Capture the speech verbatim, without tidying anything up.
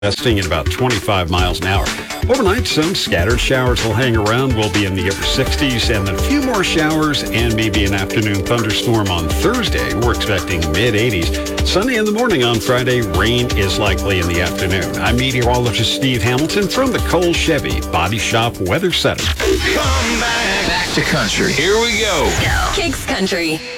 Gusting at about twenty-five miles an hour. Overnight, some scattered showers will hang around. We'll be in the upper sixties, and then a few more showers and maybe an afternoon thunderstorm on Thursday. We're expecting mid eighties. Sunny in the morning on Friday. Rain is likely in the afternoon. I'm meteorologist Steve Hamilton from the Cole Chevy Body Shop Weather Center. Come back. Back to country. Here we go. Kicks Country.